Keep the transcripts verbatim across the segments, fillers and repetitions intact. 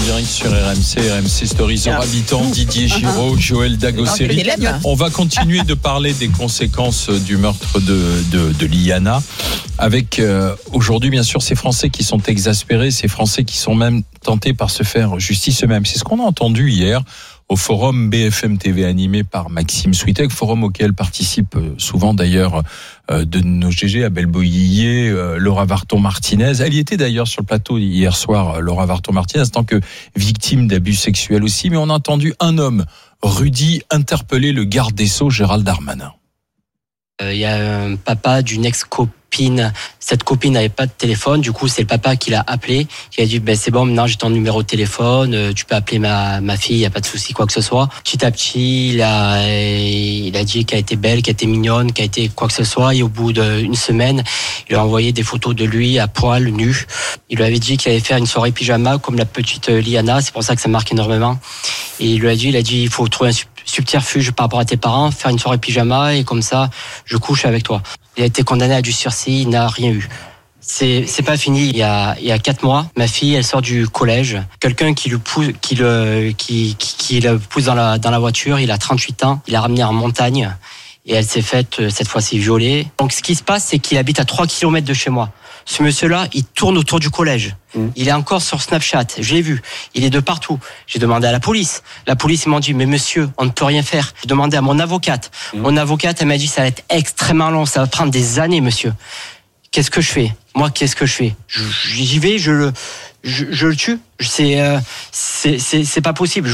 direct sur R M C, R M C Stories, Zora Habitant, Didier Giraud, Joël Dagosseri. On va continuer de parler des conséquences du meurtre de, de, de Liana avec euh, aujourd'hui bien sûr ces Français qui sont exaspérés, ces Français qui sont même tentés par se faire justice eux-mêmes. C'est ce qu'on a entendu hier au forum B F M T V animé par Maxime Switek, forum auquel participent souvent d'ailleurs euh, de nos G G, Abel Boyillier, euh, Laura Varton-Martinez. Elle y était d'ailleurs sur le plateau hier soir, Laura Varton-Martinez, en tant que victime d'abus sexuels aussi. Mais on a entendu un homme, Rudy, interpeller le garde des Sceaux, Gérald Darmanin. Il euh, y a un papa d'une ex-copine. Cette copine n'avait pas de téléphone. Du coup, c'est le papa qui l'a appelé. Il a dit, ben, c'est bon, maintenant j'ai ton numéro de téléphone. Euh, tu peux appeler ma, ma fille, il n'y a pas de souci, quoi que ce soit. Petit à petit, il a, il a dit qu'elle était belle, qu'elle était mignonne, qu'elle était quoi que ce soit. Et au bout d'une semaine, il lui a envoyé des photos de lui à poil, nu. Il lui avait dit qu'il allait faire une soirée pyjama comme la petite Liana. C'est pour ça que ça marque énormément. Et il lui a dit, il a dit, il faut trouver un subterfuge par rapport à tes parents, faire une soirée pyjama et comme ça, je couche avec toi. Il a été condamné à du sursis, il n'a rien eu. C'est, c'est pas fini. Il y a, il y a quatre mois, ma fille, elle sort du collège. Quelqu'un qui le pousse, qui le, qui, qui, qui le pousse dans la, dans la voiture, il a trente-huit ans, il l'a ramené en montagne et elle s'est faite, cette fois-ci, violer. Donc, ce qui se passe, c'est qu'il habite à trois kilomètres de chez moi. Ce monsieur-là, il tourne autour du collège. Mmh. Il est encore sur Snapchat. Je l'ai vu. Il est de partout. J'ai demandé à la police. La police m'a dit, mais monsieur, on ne peut rien faire. J'ai demandé à mon avocate. Mmh. Mon avocate, elle m'a dit, ça va être extrêmement long. Ça va prendre des années, monsieur. Qu'est-ce que je fais? Moi, qu'est-ce que je fais? je, J'y vais, je le, je, je le tue. C'est, euh, c'est, c'est, c'est pas possible. Je...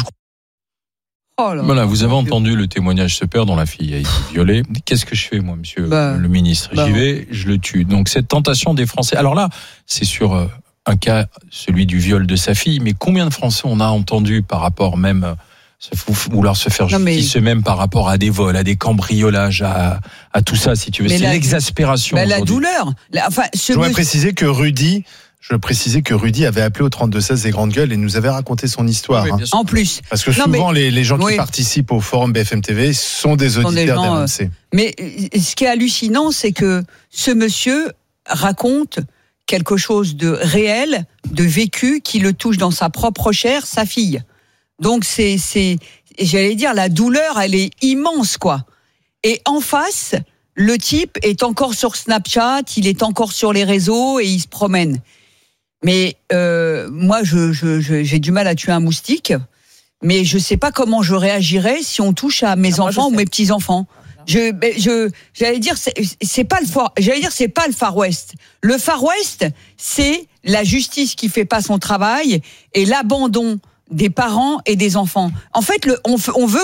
Oh là, voilà, vous avez entendu le témoignage de ce père dont la fille a été violée. Qu'est-ce que je fais, moi, monsieur bah, le ministre? J'y bah, vais, je le tue. Donc, cette tentation des Français. Alors là, c'est sur euh, un cas, celui du viol de sa fille, mais combien de Français on a entendu par rapport même, euh, se, vouloir se faire justice eux-mêmes mais... par rapport à des vols, à des cambriolages, à, à tout ça, si tu veux. Mais c'est la, l'exaspération. Mais la douleur. La, enfin, ce je voudrais monsieur... préciser que Rudy. Je précisais que Rudy avait appelé au trente-deux seize des Grandes Gueules et nous avait raconté son histoire. Oui, hein. En plus. Parce que souvent, non, mais, les, les gens qui oui. participent au forum B F M T V sont des auditeurs d'R M C. Euh, mais ce qui est hallucinant, c'est que ce monsieur raconte quelque chose de réel, de vécu, qui le touche dans sa propre chair, sa fille. Donc, c'est, c'est, j'allais dire, la douleur, elle est immense, quoi. Et en face, le type est encore sur Snapchat, il est encore sur les réseaux et il se promène. Mais euh, moi, je, je, je, j'ai du mal à tuer un moustique, mais je sais pas comment je réagirais si on touche à mes ah, enfants ou mes petits enfants. Je, je, j'allais dire, c'est, c'est pas le far, j'allais dire, c'est pas le Far West. Le Far West, c'est la justice qui fait pas son travail et l'abandon des parents et des enfants. En fait, le, on, on veut